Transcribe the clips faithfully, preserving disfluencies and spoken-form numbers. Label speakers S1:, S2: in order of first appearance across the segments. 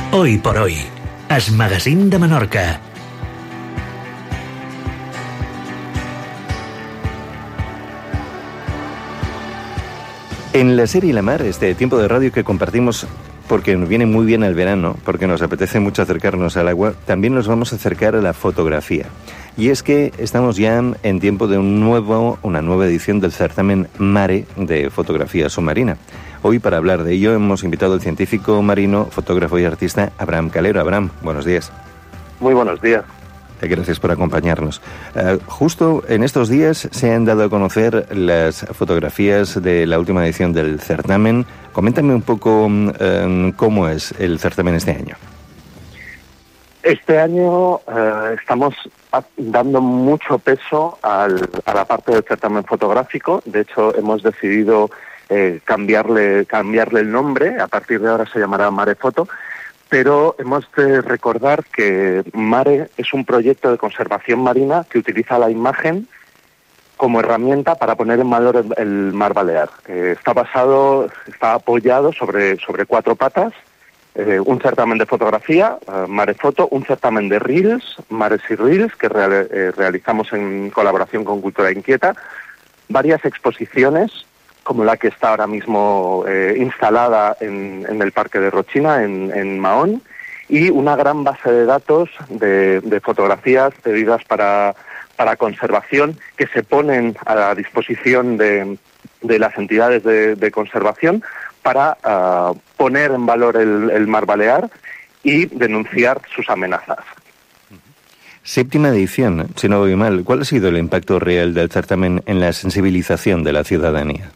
S1: Hoy por hoy, es Magazín de Menorca.
S2: En La Ser y la Mar, este tiempo de radio que compartimos porque nos viene muy bien el verano, porque nos apetece mucho acercarnos al agua, también nos vamos a acercar a la fotografía. Y es que estamos ya en tiempo de un nuevo, una nueva edición del certamen Mare de fotografía submarina. Hoy, para hablar de ello, hemos invitado al científico marino, fotógrafo y artista Abraham Calero. Abraham, buenos días.
S3: Muy buenos días.
S2: Gracias por acompañarnos. Uh, justo en estos días se han dado a conocer las fotografías de la última edición del certamen. Coméntame un poco um, cómo es el certamen este año.
S3: Este año uh, estamos dando mucho peso al, a la parte del certamen fotográfico. De hecho, hemos decidido eh, cambiarle, cambiarle el nombre. A partir de ahora se llamará Mare Foto. Pero hemos de recordar que Mare es un proyecto de conservación marina que utiliza la imagen como herramienta para poner en valor el, el mar Balear. Eh, está basado, está apoyado sobre, sobre cuatro patas, eh, un certamen de fotografía, eh, Mare Foto, un certamen de Reels, Mares y Reels, que real, eh, realizamos en colaboración con Cultura Inquieta, varias exposiciones, como la que está ahora mismo eh, instalada en, en el Parque de Rochina, en, en Mahón, y una gran base de datos de, de fotografías pedidas para, para conservación que se ponen a la disposición de, de las entidades de, de conservación para uh, poner en valor el, el mar Balear y denunciar sus amenazas.
S2: Séptima edición, si no voy mal. ¿Cuál ha sido el impacto real del certamen en la sensibilización de la ciudadanía?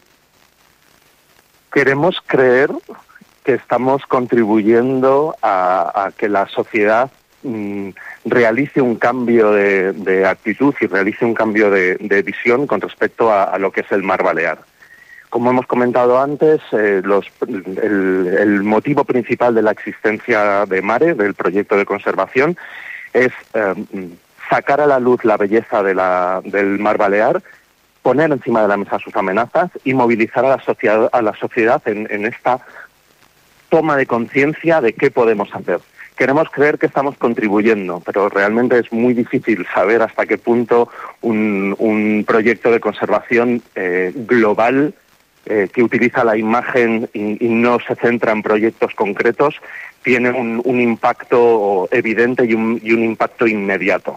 S3: Queremos creer que estamos contribuyendo a, a que la sociedad mm, realice un cambio de, de actitud y realice un cambio de, de visión con respecto a, a lo que es el mar Balear. Como hemos comentado antes, eh, los, el, el motivo principal de la existencia de Mare, del proyecto de conservación, es eh, sacar a la luz la belleza de la, del mar Balear, poner encima de la mesa sus amenazas y movilizar a la sociedad, a la sociedad en, en esta toma de conciencia de qué podemos hacer. Queremos creer que estamos contribuyendo, pero realmente es muy difícil saber hasta qué punto un, un proyecto de conservación eh, global eh, que utiliza la imagen y, y no se centra en proyectos concretos tiene un, un impacto evidente y un, y un impacto inmediato.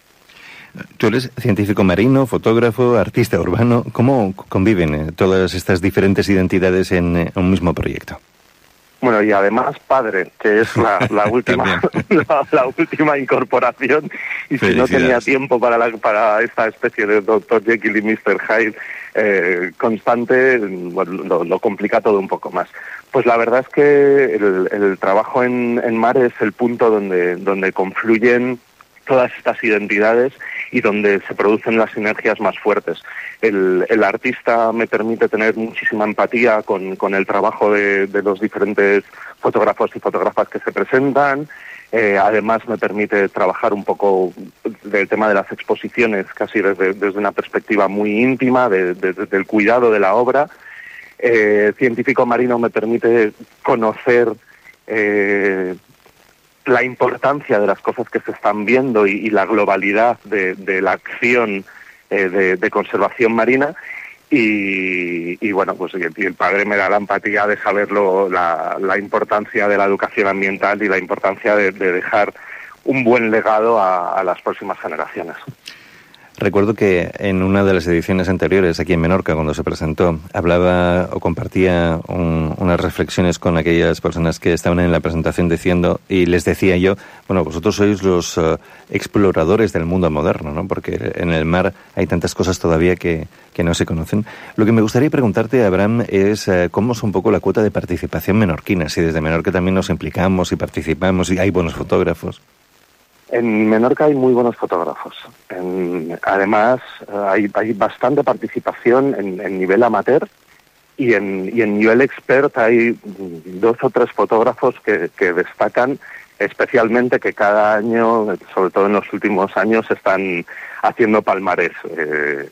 S2: Tú eres científico marino, fotógrafo, artista urbano. ¿Cómo conviven eh, todas estas diferentes identidades en eh, un mismo proyecto?
S3: Bueno, y además padre, que es la, la última la, la última incorporación, y si no tenía tiempo para la, para esta especie de doctor Jekyll y mister Hyde eh, constante, bueno, lo, lo complica todo un poco más. Pues la verdad es que el, el trabajo en, en Mare es el punto donde, donde confluyen todas estas identidades y donde se producen las sinergias más fuertes. El, el artista me permite tener muchísima empatía con, con el trabajo de, de los diferentes fotógrafos y fotógrafas que se presentan. Eh, además me permite trabajar un poco del tema de las exposiciones, casi desde, desde una perspectiva muy íntima, de, de, de, del cuidado de la obra. Eh, científico marino me permite conocer eh, la importancia de las cosas que se están viendo y, y la globalidad de, de la acción eh, de, de conservación marina y, y bueno, pues y el, y el padre me da la empatía de saberlo, la, la importancia de la educación ambiental y la importancia de, de dejar un buen legado a, a las próximas generaciones.
S2: Recuerdo que en una de las ediciones anteriores, aquí en Menorca, cuando se presentó, hablaba o compartía un, unas reflexiones con aquellas personas que estaban en la presentación diciendo, y les decía yo, bueno, vosotros sois los uh, exploradores del mundo moderno, ¿no? Porque en el mar hay tantas cosas todavía que, que no se conocen. Lo que me gustaría preguntarte, Abraham, es uh, cómo es un poco la cuota de participación menorquina, si desde Menorca también nos implicamos y participamos y hay buenos fotógrafos.
S3: En Menorca hay muy buenos fotógrafos. En, además, hay, hay bastante participación en, en nivel amateur y en, y en nivel expert hay dos o tres fotógrafos que, que destacan especialmente, que cada año, sobre todo en los últimos años, están haciendo palmarés. Eh,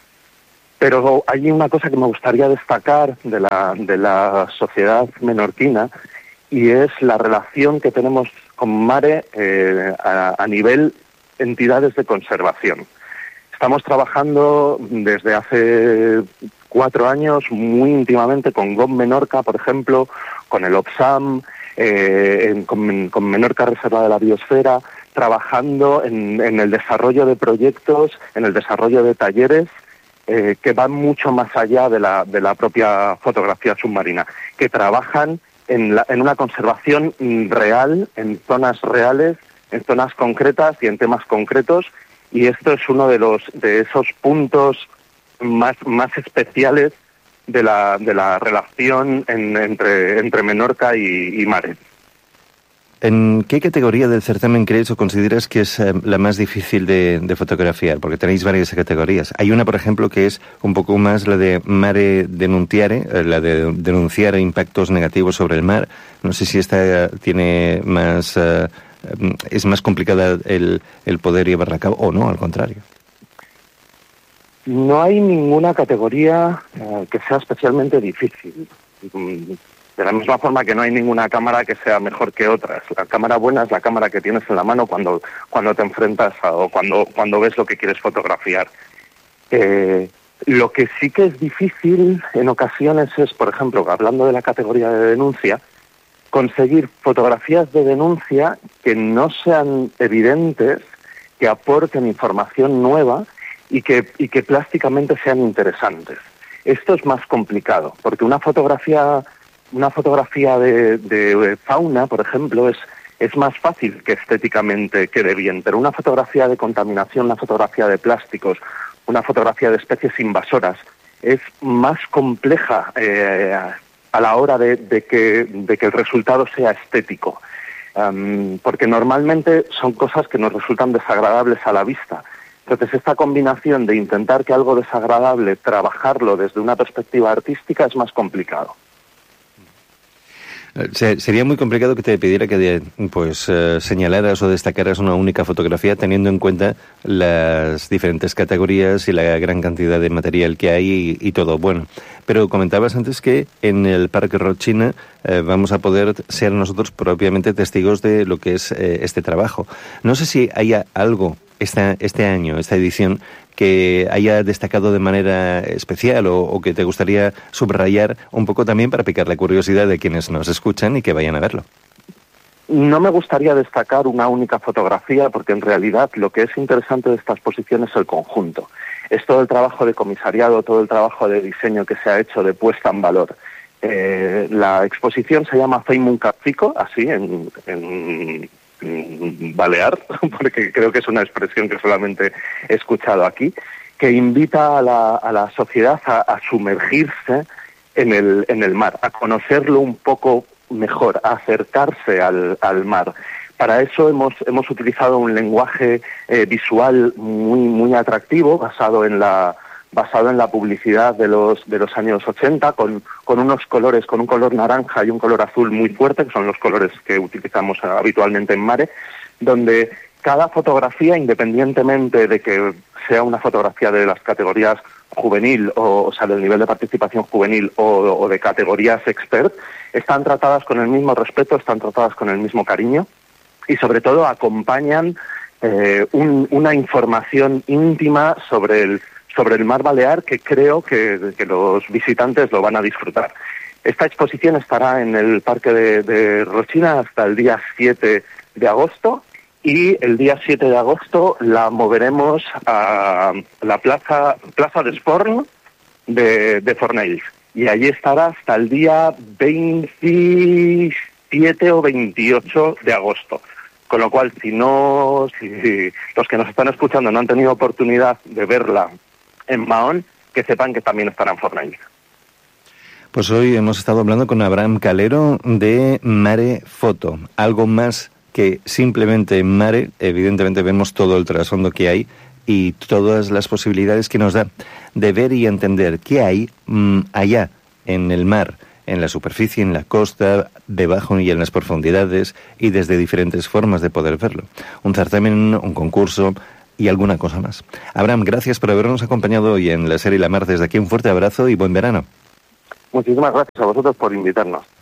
S3: pero hay una cosa que me gustaría destacar de la, de la sociedad menorquina, y es la relación que tenemos con Mare eh, a, a nivel entidades de conservación. Estamos trabajando desde hace cuatro años muy íntimamente con G O M Menorca, por ejemplo, con el OPSAM, eh, en, con, con Menorca Reserva de la Biosfera, trabajando en, en el desarrollo de proyectos, en el desarrollo de talleres eh, que van mucho más allá de la, de la propia fotografía submarina, que trabajan en, la, en una conservación real, en zonas reales, en zonas concretas y en temas concretos, y esto es uno de los de esos puntos más, más especiales de la, de la relación en, entre, entre Menorca y, y Mare.
S2: ¿En qué categoría del certamen crees o consideras que es eh, la más difícil de, de fotografiar? Porque tenéis varias categorías. Hay una, por ejemplo, que es un poco más la de Mare Denuntiare, eh, la de denunciar impactos negativos sobre el mar. No sé si esta eh, tiene más... Eh, es más complicada el, el poder llevarla a cabo, o no, al contrario.
S3: No hay ninguna categoría eh, que sea especialmente difícil. De la misma forma que no hay ninguna cámara que sea mejor que otras. La cámara buena es la cámara que tienes en la mano cuando, cuando te enfrentas a, o cuando, cuando ves lo que quieres fotografiar. Eh, lo que sí que es difícil en ocasiones es, por ejemplo, hablando de la categoría de denuncia, conseguir fotografías de denuncia que no sean evidentes, que aporten información nueva y que, y que plásticamente sean interesantes. Esto es más complicado, porque una fotografía... Una fotografía de, de fauna, por ejemplo, es, es más fácil que estéticamente quede bien, pero una fotografía de contaminación, una fotografía de plásticos, una fotografía de especies invasoras, es más compleja eh, a la hora de, de, que, de que el resultado sea estético, um, porque normalmente son cosas que nos resultan desagradables a la vista. Entonces, esta combinación de intentar que algo desagradable, trabajarlo desde una perspectiva artística, es más complicado.
S2: Sería muy complicado que te pidiera que pues eh, señalaras o destacaras una única fotografía teniendo en cuenta las diferentes categorías y la gran cantidad de material que hay y, y todo. Bueno, pero comentabas antes que en el Parque Rochina eh, vamos a poder ser nosotros propiamente testigos de lo que es eh, este trabajo. No sé si haya algo esta, este año, esta edición, que haya destacado de manera especial o, o que te gustaría subrayar un poco también para picar la curiosidad de quienes nos escuchan y que vayan a verlo.
S3: No me gustaría destacar una única fotografía porque en realidad lo que es interesante de esta exposición es el conjunto. Es todo el trabajo de comisariado, todo el trabajo de diseño que se ha hecho de puesta en valor. Eh, la exposición se llama Feimun Capfico, así en... en balear, porque creo que es una expresión que solamente he escuchado aquí, que invita a la, a la sociedad a, a sumergirse en el, en el mar, a conocerlo un poco mejor, a acercarse al, al mar. Para eso hemos, hemos utilizado un lenguaje eh, visual muy, muy atractivo, basado en la basado en la publicidad de los de los años ochenta, con, con unos colores, con un color naranja y un color azul muy fuerte, que son los colores que utilizamos habitualmente en Mare, donde cada fotografía, independientemente de que sea una fotografía de las categorías juvenil, o, o sea, del nivel de participación juvenil o, o de categorías expert, están tratadas con el mismo respeto, están tratadas con el mismo cariño y sobre todo acompañan eh, un, una información íntima sobre el sobre el mar Balear que creo que, que los visitantes lo van a disfrutar. Esta exposición estará en el Parque de, de Rochina hasta el día siete de agosto y el día siete de agosto la moveremos a la plaza plaza de Sporn de, de Fornells y allí estará hasta el día veintisiete o veintiocho de agosto. Con lo cual, si no, si los que nos están escuchando no han tenido oportunidad de verla en Mahón, que sepan que también estará en Fornells.
S2: Pues hoy hemos estado hablando con Abraham Calero de Mare Foto. Algo más que simplemente en Mare, evidentemente vemos todo el trasfondo que hay y todas las posibilidades que nos da de ver y entender qué hay mmm, allá en el mar, en la superficie, en la costa, debajo y en las profundidades y desde diferentes formas de poder verlo. Un certamen, un concurso y alguna cosa más. Abraham, gracias por habernos acompañado hoy en La Ser y la Mar. Desde aquí un fuerte abrazo y buen verano.
S3: Muchísimas gracias a vosotros por invitarnos.